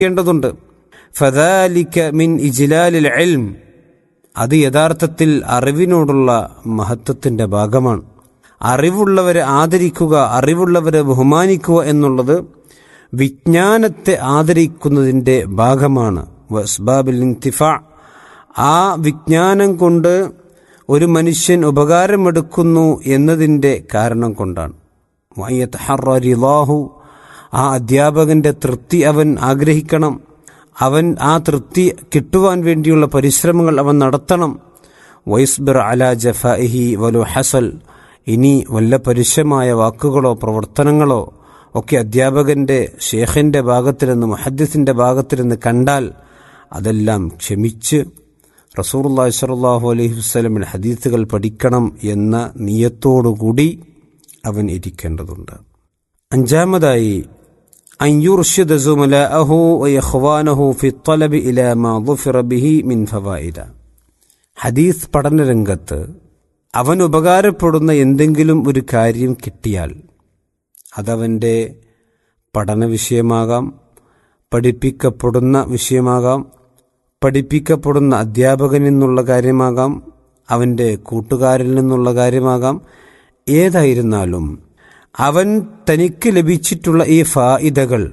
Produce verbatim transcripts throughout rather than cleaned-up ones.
േണ്ടതുണ്ട്. ഫദാലിക മിൻ ഇജ്ലാലിൽ ഇൽം, അത് യഥാർത്ഥത്തിൽ അറിവിനോടുള്ള മഹത്വത്തിന്റെ ഭാഗമാണ്. അറിവുള്ളവരെ ആദരിക്കുക, അറിവുള്ളവരെ ബഹുമാനിക്കുക എന്നുള്ളത് വിജ്ഞാനത്തെ ആദരിക്കുന്നതിൻ്റെ ഭാഗമാണ്. വസ്ബാബിൽ ഇന്തിഫാ, ആ വിജ്ഞാനം കൊണ്ട് ഒരു മനുഷ്യൻ ഉപകാരമെടുക്കുന്നു എന്നതിൻ്റെ കാരണം കൊണ്ടാണ്. വയതഹറ റിളാഹു, ആ അധ്യാപകന്റെ തൃപ്തി അവൻ ആഗ്രഹിക്കണം. അവൻ ആ തൃപ്തി കിട്ടുവാൻ വേണ്ടിയുള്ള പരിശ്രമങ്ങൾ അവൻ നടത്തണം. വയസ്ബിർ അലാ ജഫാഇഹി വലു ഹസൽ, ഇനി വല്ല പരുഷമായ വാക്കുകളോ പ്രവർത്തനങ്ങളോ ഒക്കെ അധ്യാപകന്റെ ഷേഖിന്റെ ഭാഗത്തിൽ നിന്ന് മുഹദ്ദിസിന്റെ ഭാഗത്തിൽ നിന്ന് കണ്ടാൽ അതെല്ലാം ക്ഷമിച്ച് റസൂലുള്ളാഹി സ്വല്ലല്ലാഹു അലൈഹി വസല്ലമയുടെ ഹദീസുകൾ പഠിക്കണം എന്ന നിയത്തോടുകൂടി അവൻ ഇരിക്കേണ്ടതുണ്ട്. അഞ്ചാമതായി അൻ യുർഷിദ സുമലാഅഹു വഇഖ്വാനഹു ഫി ത്വലബി ഇലാ മാ ളുഫിറ ബിഹി മിൻ ഫവായിദ. ഹദീസ് പഠനരംഗത്ത് അവൻ ഉപകാരപ്പെടുന്ന എന്തെങ്കിലും ഒരു കാര്യം കിട്ടിയാൽ അതവൻ്റെ പഠന വിഷയമാകാം, പഠിപ്പിക്കപ്പെടുന്ന വിഷയമാകാം, പഠിപ്പിക്കപ്പെടുന്ന അധ്യാപകനിൽ നിന്നുള്ള കാര്യമാകാം, അവൻ്റെ കൂട്ടുകാരിൽ നിന്നുള്ള കാര്യമാകാം. ഏതായിരുന്നാലും അവൻ തനിക്ക് ലഭിച്ചിട്ടുള്ള ഈ ഫായിദകൾ,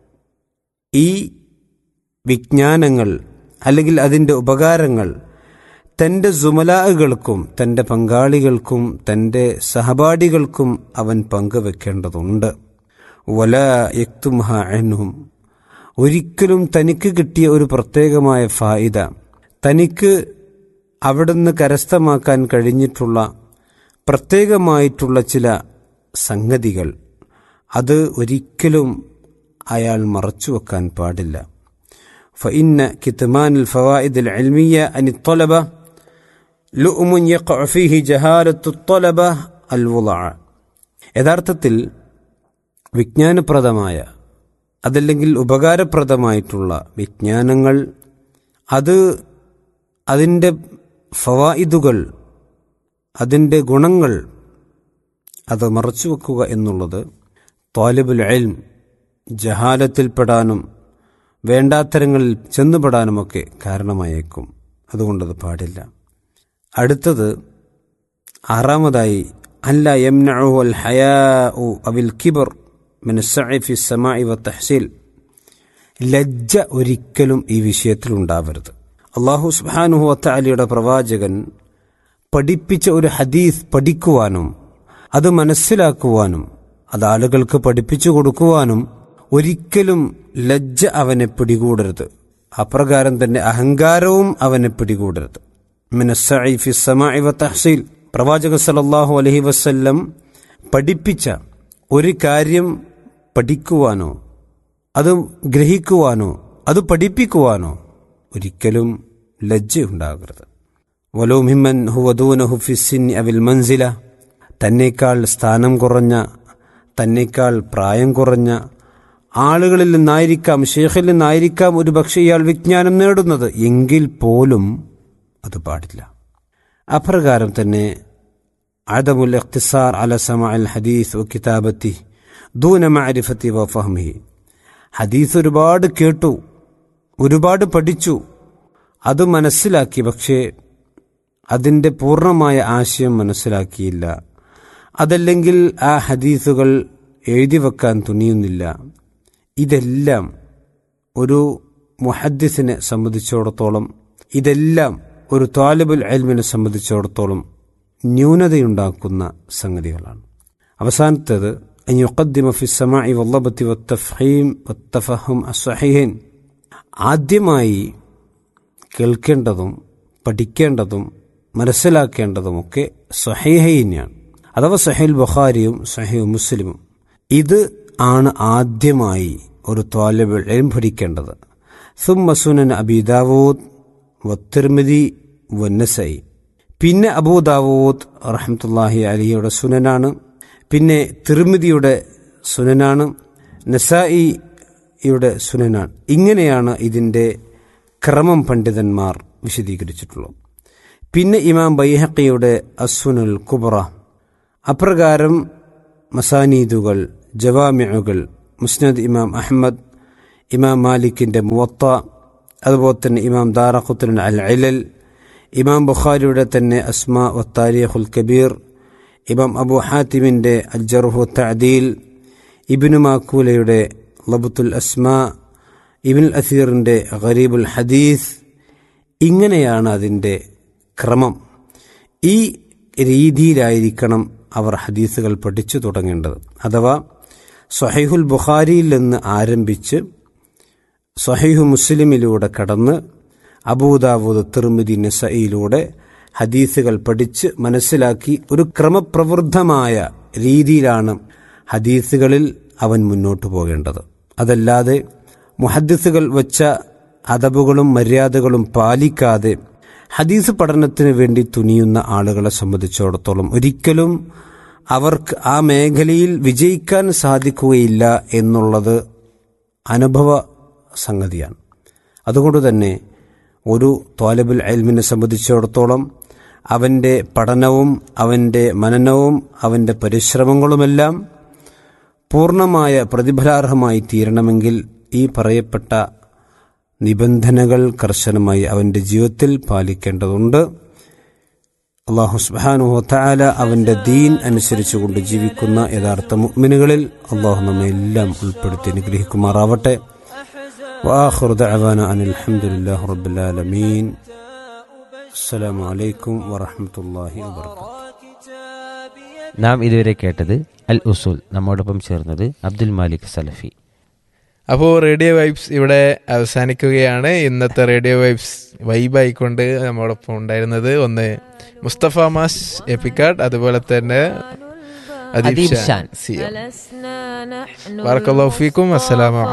ഈ വിജ്ഞാനങ്ങൾ അല്ലെങ്കിൽ അതിൻ്റെ ഉപകാരങ്ങൾ തൻ്റെ സുമലാകൾക്കും തൻ്റെ പങ്കാളികൾക്കും തൻ്റെ സഹപാഠികൾക്കും അവൻ പങ്കുവെക്കേണ്ടതുണ്ട്. വലാ യക്തുംഹ അൻഹും, ഒരിക്കലും തനിക്ക് കിട്ടിയ ഒരു പ്രത്യേകമായ ഫായിദ, തനിക്ക് അവിടുന്ന് കരസ്ഥമാക്കാൻ കഴിഞ്ഞിട്ടുള്ള പ്രത്യേകമായിട്ടുള്ള ചില സംഗതികൾ അത് ഒരിക്കലും അയാൾ മറച്ചുവെക്കാൻ പാടില്ല. ഫഇന്ന കിത്മാനുൽ ഫവായിദുൽ ഇൽമിയ്യ അനി ത്വലബ ലുഉമുൻ യഖഉ ഫീഹി ജഹാലത്തു ത്വലബ അൽ വുളഅ. യഥാർത്ഥത്തിൽ വിജ്ഞാനപ്രദമായ അതല്ലെങ്കിൽ ഉപകാരപ്രദമായിട്ടുള്ള വിജ്ഞാനങ്ങൾ, അത് അതിൻ്റെ ഫവായിദുകൾ, അതിൻ്റെ ഗുണങ്ങൾ അത് മറച്ചുവെക്കുക എന്നുള്ളത് ത്വാലിബുൽ ഇൽം ജഹാലത്തിൽപ്പെടാനും വേണ്ടാത്തരങ്ങളിൽ ചെന്നുപെടാനുമൊക്കെ കാരണമായേക്കും. അതുകൊണ്ടത് പാടില്ല. അടുത്തത് ആറാമതായി അല്ല യംനഉഹു അൽ ഹയാഉ അവിൽ കിബർ മിൻ അസ്സഇ ഫി അസ്സമാഇ വത്തഹ്സീൽ. ലജ്ജ ഒരിക്കലും ഈ വിഷയത്തിൽ ഉണ്ടാവരുത്. അല്ലാഹു സുബ്ഹാനഹു വതആലയുടെ പ്രവാചകൻ പഠിപ്പിച്ച ഒരു ഹദീസ് പഠിക്കുവാനും അത് മനസ്സിലാക്കുവാനും അത് ആളുകൾക്ക് പഠിപ്പിച്ചു കൊടുക്കുവാനും ഒരിക്കലും ലജ്ജ അവനെ പിടികൂടരുത്. അപ്രകാരം തന്നെ അഹങ്കാരവും അവനെ പിടികൂടരുത്. മിൻ അസ്സഇ ഫി അസ്സമാഇ വത്തഹ്സീൽ, പ്രവാചകൻ സല്ലല്ലാഹു അലൈഹി വസല്ലം പഠിപ്പിച്ച ഒരു കാര്യം പഠിക്കുവാനോ അത് ഗ്രഹിക്കുവാനോ അത് പഠിപ്പിക്കുവാനോ ഒരിക്കലും ലജ്ജയുണ്ടാകരുത്. വലൗ മിമ്മൻ ഹുവ ദൂനഹു ഫിസ്സിന്നി അവിൽ മൻസില, തന്നേക്കാൾ സ്ഥാനം കുറഞ്ഞ, തന്നേക്കാൾ പ്രായം കുറഞ്ഞ ആളുകളിൽ നിന്നായിരിക്കാം, ഷേഖിൽ നിന്നായിരിക്കാം ഒരു പക്ഷേ ഇയാൾ വിജ്ഞാനം നേടുന്നത്, എങ്കിൽ പോലും അത് പാടില്ല. അപ്രകാരം തന്നെ അദമുൽ ഇഖ്തിസാർ അല സമാഇൽ ഹദീസ് വ കിതാബത്തി ദൂന മഅരിഫത്തി വ ഫഹ്മിഹി. ഹദീസ് ഒരുപാട് കേട്ടു, ഒരുപാട് പഠിച്ചു, അത് മനസ്സിലാക്കി, പക്ഷേ അതിൻ്റെ പൂർണ്ണമായ ആശയം മനസ്സിലാക്കിയില്ല. അതല്ലെങ്കിൽ ആ ഹദീസുകൾ എഴുതി വെക്കാൻ തുനിയുന്നില്ല. ഇതെല്ലാം ഒരു മുഹദ്ദിസിനെ സംബന്ധിച്ചിടത്തോളം, ഇതെല്ലാം ഒരു ത്വാലിബുൽ ഇൽമിനെ സംബന്ധിച്ചിടത്തോളം ന്യൂനതയുണ്ടാക്കുന്ന സംഗതികളാണ്. അവസാനത്തേത് അൻ യുഖദ്ദിമ ഫി അസ്സമാഇ വല്ലബത്തി വത്തഫ്ഹീം വത്തഫഹും അസ്സഹീഹൈൻ. ആദ്യമായി കേൾക്കേണ്ടതും പഠിക്കേണ്ടതും മനസ്സിലാക്കേണ്ടതുമൊക്കെ സ്വഹീഹൈനാണ്, അഥവാ സഹീഹുൽ ബുഖാരിയും സഹീഹ് മുസ്ലിമും. ഇത് ആണ് ആദ്യമായി ഒരു ത്വാലിബുൽ ഇൽം പഠിക്കേണ്ടത്. സുമ്മ സുനൻ അബീ ദാവൂദ് വത്തിർമിദി വന്നസഈ. പിന്നെ അബൂ ദാവൂദ് റഹ്മത്തുള്ളാഹി അലൈഹിയുടെ സുനനാണ്, പിന്നെ തിർമിദിയുടെ സുനനാണ്, നസായിയുടെ സുനനാണ്. ഇങ്ങനെയാണ് ഇതിൻ്റെ ക്രമം പണ്ഡിതന്മാർ വിശദീകരിച്ചിട്ടുള്ളത്. പിന്നെ ഇമാം ബൈഹഖിയുടെ അസ്സുനുൽ കുബ്ര. അപ്രകാരം മസാനീദുകൾ, ജവാമിഉകൾ, മുസ്നദ് ഇമാം അഹ്മദ്, ഇമാം മാലിക്കിൻ്റെ മുവത്ത, അതുപോലെ തന്നെ ഇമാം ദാറഖുത്നി അൽ ഇലൽ, ഇമാം ബുഖാരിയുടെ തന്നെ അസ്മാ വ താരീഖുൽ കബീർ, ഇമാം അബൂ ഹാത്തിമിൻ്റെ അൽ ജർഹ് വ തഅദീൽ, ഇബ്നു മാക്കൂലയുടെ ലബ്തുൽ അസ്മാ, ഇബ്നുൽ അസീറിൻ്റെ ഗരീബുൽ ഹദീസ്. ഇങ്ങനെയാണ് അതിൻ്റെ ക്രമം. ഈ രീതിയിലായിരിക്കണം അവർ ഹദീസുകൾ പഠിച്ചു തുടങ്ങേണ്ടത്. അഥവാ സ്വഹീഹുൽ ബുഖാരിയിൽ നിന്ന് ആരംഭിച്ച് സ്വഹീഹു മുസ്ലിമിലൂടെ കടന്ന് അബൂദാവൂദ്, തിർമിദി, നസഈയിലൂടെ ഹദീസുകൾ പഠിച്ച് മനസ്സിലാക്കി ഒരു ക്രമപ്രവൃദ്ധമായ രീതിയിലാണ് ഹദീസുകളിൽ അവൻ മുന്നോട്ട് പോകേണ്ടത്. അതല്ലാതെ മുഹദ്ദിസുകൾ വച്ച അദബുകളും മര്യാദകളും പാലിക്കാതെ ഹദീസ് പഠനത്തിന് വേണ്ടി തുനിയുന്ന ആളുകളെ സംബന്ധിച്ചിടത്തോളം ഒരിക്കലും അവർക്ക് ആ മേഖലയിൽ വിജയിക്കാൻ സാധിക്കുകയില്ല എന്നുള്ളത് അനുഭവ സംഗതിയാണ്. അതുകൊണ്ട് തന്നെ ഒരു ത്വാലിബുൽ ഇൽമിനെ സംബന്ധിച്ചിടത്തോളം അവൻ്റെ പഠനവും അവൻ്റെ മനനവും അവൻ്റെ പരിശ്രമങ്ങളുമെല്ലാം പൂർണ്ണമായ പ്രതിഫലാർഹമായി തീരണമെങ്കിൽ ഈ പറയപ്പെട്ട നിബന്ധനകൾ കർശനമായി അവൻ്റെ ജീവിതത്തിൽ പാലിക്കേണ്ടതുണ്ട്. അല്ലാഹു സുബ്ഹാനഹു വ തആല അവൻ്റെ ദീൻ അനുസരിച്ചുകൊണ്ട് ജീവിക്കുന്ന യഥാർത്ഥ മുഅ്മിനുകളിൽ അല്ലാഹു നമ്മെ എല്ലാം ഉൾപ്പെടുത്തി അനുഗ്രഹിക്കുമാറാവട്ടെ. വആഖിറു ദഅവാനാ അനിൽ ഹംദുലില്ലാഹി റബ്ബിൽ ആലമീൻ. അസ്സലാമു അലൈക്കും വറഹ്മത്തുള്ളാഹി വബറകാതുഹു. നാം ഇതുവരെ കേട്ടത് അൽ ഉസൂൽ. നമ്മോടൊപ്പം ചേർന്നത് അബ്ദുൽ മാലിക് സലഫി. അപ്പോൾ റേഡിയോ വൈബ്സ് ഇവിടെ അവസാനിക്കുകയാണ്. ഇന്നത്തെ റേഡിയോ വൈബ്സ് വൈബായിക്കൊണ്ട് നമ്മോടൊപ്പം ഉണ്ടായിരുന്നത് ഒന്ന് മുസ്തഫ മാസ് എപ്പിക്കാട്, അതുപോലെ തന്നെ അദീബ് ഷാൻ. ബറക്കല്ലാഹു ഫീക്കും. അസ്സലാമു